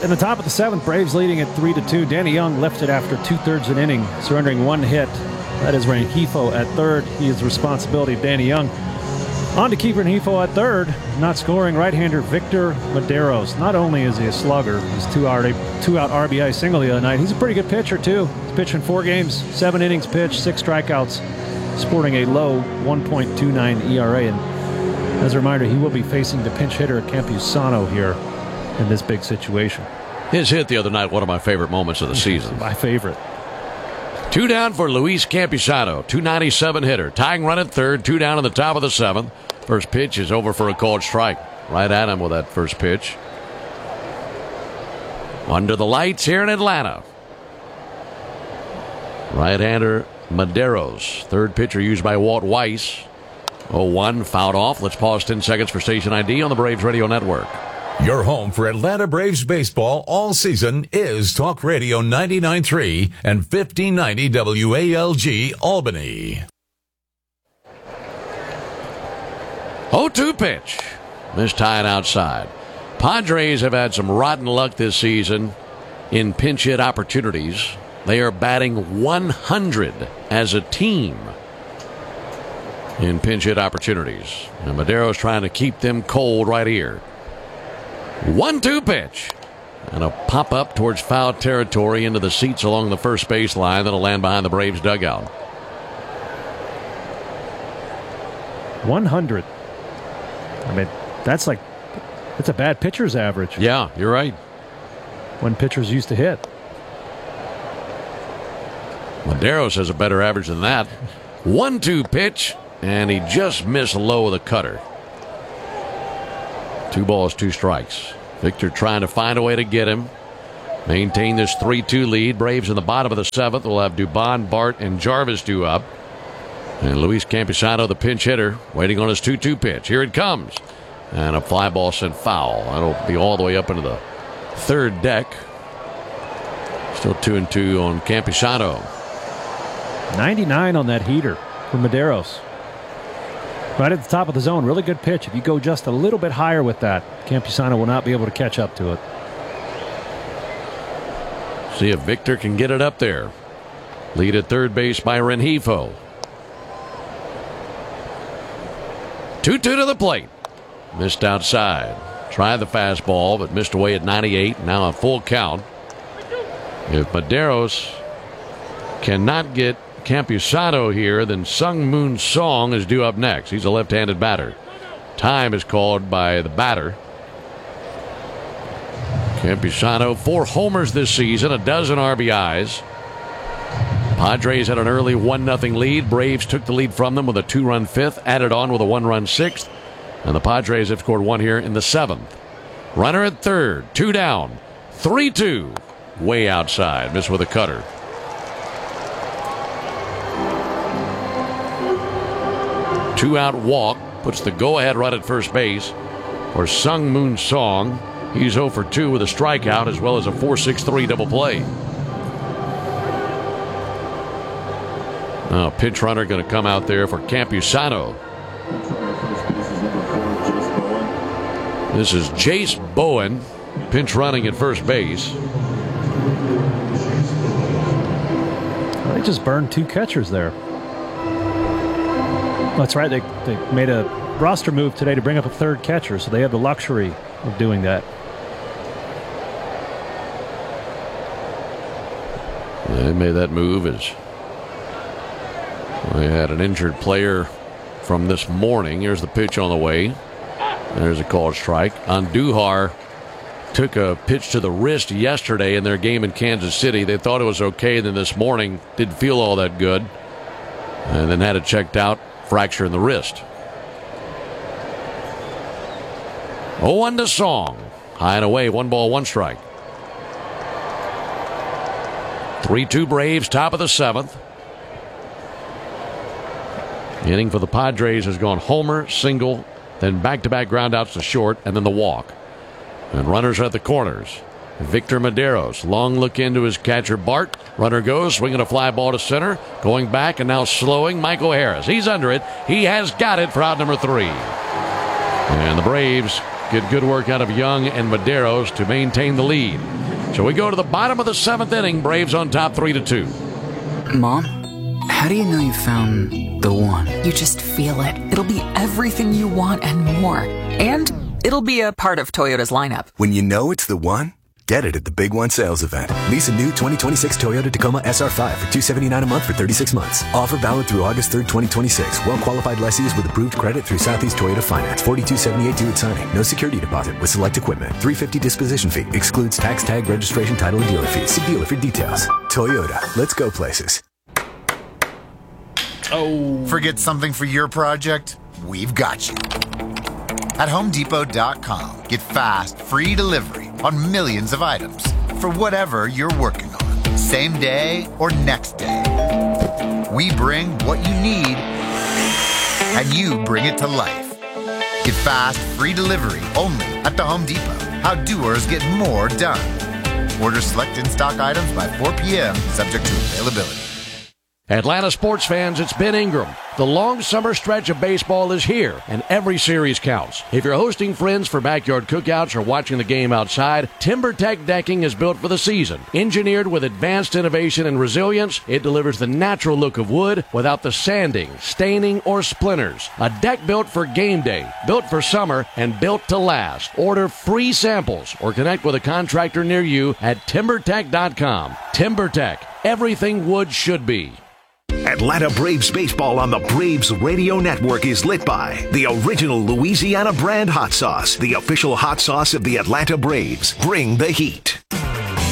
In the top of the seventh, Braves leading at 3-2. Danny Young lifted after 2/3 an inning, surrendering one hit. That is Rengifo at third. He is the responsibility of Danny Young. On to keeper Rengifo at third. Not scoring, right-hander Victor Mederos. Not only is he a slugger, he's two-out RBI single the other night, he's a pretty good pitcher too. He's pitched in 4 games, 7 innings pitched, 6 strikeouts, sporting a low 1.29 ERA. And as a reminder, he will be facing the pinch hitter Campusano here in this big situation. His hit the other night, one of my favorite moments of the season. My favorite. 2 down for Luis Campusano, 297 hitter. Tying run at third, 2 down in the top of the 7th. First pitch is over for a called strike. Right at him with that first pitch. Under the lights here in Atlanta. Right-hander Mederos. Third pitcher used by Walt Weiss. 0-1, fouled off. Let's pause 10 seconds for station ID on the Braves Radio Network. Your home for Atlanta Braves baseball all season is Talk Radio 99.3 and 1590 WALG Albany. 0-2 pitch. Missed high outside. Padres have had some rotten luck this season in pinch hit opportunities. They are batting 100 as a team in pinch hit opportunities. And Mederos trying to keep them cold right here. 1-2 pitch. And a pop up towards foul territory into the seats along the first base line that'll land behind the Braves dugout. 100. I mean, that's a bad pitcher's average. Yeah, you're right. When pitchers used to hit. Mederos has a better average than that. 1-2 pitch, and he just missed low with a cutter. 2 balls, 2 strikes. Victor trying to find a way to get him. Maintain this 3-2 lead. Braves in the bottom of the 7th will have Dubon, Bart, and Jarvis due up. And Luis Campusano, the pinch hitter, waiting on his 2-2 pitch. Here it comes. And a fly ball sent foul. That'll be all the way up into the 3rd deck. Still 2-2 on Campusano. 99 on that heater for Mederos. Right at the top of the zone. Really good pitch. If you go just a little bit higher with that, Campusano will not be able to catch up to it. See if Victor can get it up there. Lead at third base by Rengifo. 2-2 to the plate. Missed outside. Tried the fastball, but missed away at 98. Now a full count. If Mederos cannot get Campusano here, then Sung Moon Song is due up next. He's a left-handed batter. Time is called by the batter. Campusano, 4 homers this season, a dozen RBIs. Padres had an early 1-0 lead. Braves took the lead from them with a 2-run 5th, added on with a 1-run 6th. And the Padres have scored 1 here in the 7th. Runner at third, 2 down, 3-2. Way outside, missed with a cutter. Two-out walk puts the go-ahead run at first base for Sung Moon Song. He's 0 for 2 with a strikeout as well as a 4-6-3 double play. Now, pinch runner going to come out there for Campusano. This is Jace Bowen, pinch running at first base. They just burned 2 catchers there. That's right. They made a roster move today to bring up a 3rd catcher, so they have the luxury of doing that. They made that move as they had an injured player from this morning. Here's the pitch on the way. There's a called strike. Andujar took a pitch to the wrist yesterday in their game in Kansas City. They thought it was okay. Then this morning didn't feel all that good. And then had it checked out. Fracture in the wrist. 0-1 to Song. High and away. 1 ball, 1 strike. 3-2 Braves, top of the 7th. Inning for the Padres has gone homer, single, then back-to-back groundouts to short, and then the walk. And runners are at the corners. Victor Mederos, long look into his catcher Bart. Runner goes, swinging a fly ball to center, going back and now slowing Michael Harris. He's under it. He has got it for out number 3. And the Braves get good work out of Young and Medeiros to maintain the lead. So we go to the bottom of the 7th inning. Braves on top 3-2. Mom, how do you know you found the one? You just feel it. It'll be everything you want and more. And it'll be a part of Toyota's lineup. When you know it's the one, get it at the Big One sales event. Lease a new 2026 Toyota Tacoma SR5 for $279 a month for 36 months. Offer valid through August 3rd, 2026. Well-qualified lessees with approved credit through Southeast Toyota Finance. $42.78 due at signing. No security deposit with select equipment. $350 disposition fee. Excludes tax, tag, registration, title, and dealer fees. See dealer for details. Toyota. Let's go places. Oh. Forget something for your project? We've got you. At HomeDepot.com, get fast, free delivery on millions of items for whatever you're working on, same day or next day. We bring what you need, and you bring it to life. Get fast, free delivery only at the Home Depot. How doers get more done. Order select in-stock items by 4 p.m., subject to availability. Atlanta sports fans, it's Ben Ingram. The long summer stretch of baseball is here, and every series counts. If you're hosting friends for backyard cookouts or watching the game outside, TimberTech decking is built for the season. Engineered with advanced innovation and resilience, it delivers the natural look of wood without the sanding, staining, or splinters. A deck built for game day, built for summer, and built to last. Order free samples or connect with a contractor near you at TimberTech.com. TimberTech, everything wood should be. Atlanta Braves baseball on the Braves Radio Network is lit by the original Louisiana brand hot sauce, the official hot sauce of the Atlanta Braves. Bring the heat.